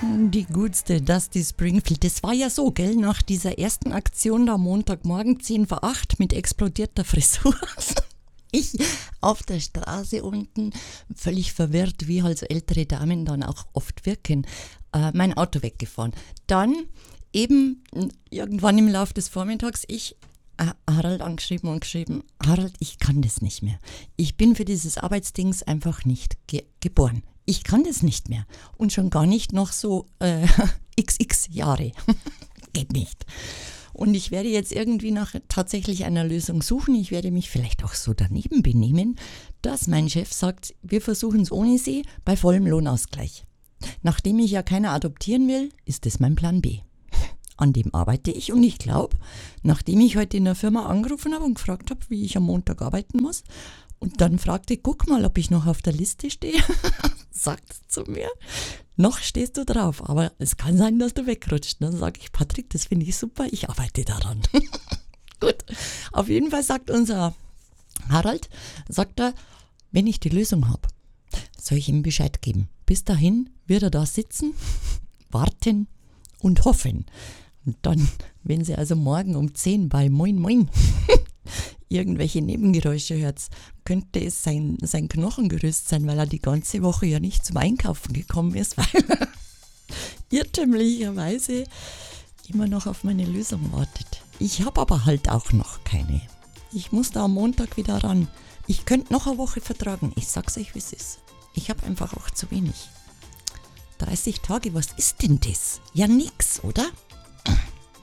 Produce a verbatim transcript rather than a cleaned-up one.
Die gutste Dusty Springfield. Das war ja so, gell, nach dieser ersten Aktion da Montagmorgen zehn vor acht mit explodierter Frisur. Ich auf der Straße unten, völlig verwirrt, wie halt so ältere Damen dann auch oft wirken, äh, mein Auto weggefahren. Dann eben irgendwann im Laufe des Vormittags ich äh, Harald angeschrieben und geschrieben, Harald, ich kann das nicht mehr. Ich bin für dieses Arbeitsdings einfach nicht ge- geboren. Ich kann das nicht mehr. Und schon gar nicht noch so äh, xx Jahre. Geht nicht. Und ich werde jetzt irgendwie nach tatsächlich einer Lösung suchen. Ich werde mich vielleicht auch so daneben benehmen, dass mein Chef sagt, wir versuchen es ohne Sie bei vollem Lohnausgleich. Nachdem ich ja keiner adoptieren will, ist das mein Plan B. An dem arbeite ich und ich glaube, nachdem ich heute in der Firma angerufen habe und gefragt habe, wie ich am Montag arbeiten muss und dann fragte, guck mal, ob ich noch auf der Liste stehe, sagt es zu mir, noch stehst du drauf, aber es kann sein, dass du wegrutscht. Dann sage ich, Patrick, das finde ich super, ich arbeite daran. Gut, auf jeden Fall sagt unser Harald, sagt er, wenn ich die Lösung habe, soll ich ihm Bescheid geben. Bis dahin wird er da sitzen, warten und hoffen. Und dann, wenn sie also morgen um zehn bei Moin Moin irgendwelche Nebengeräusche hört, könnte es sein, sein Knochengerüst sein, weil er die ganze Woche ja nicht zum Einkaufen gekommen ist, weil er irrtümlicherweise immer noch auf meine Lösung wartet. Ich habe aber halt auch noch keine. Ich muss da am Montag wieder ran. Ich könnte noch eine Woche vertragen. Ich sag's euch, wie es ist. Ich habe einfach auch zu wenig. dreißig Tage, was ist denn das? Ja, nix, oder?